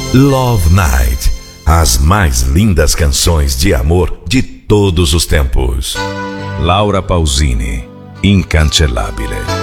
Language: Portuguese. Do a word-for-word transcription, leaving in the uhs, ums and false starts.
Love Night, as mais lindas canções de amor de todos os tempos. Laura Pausini, Incancellabile.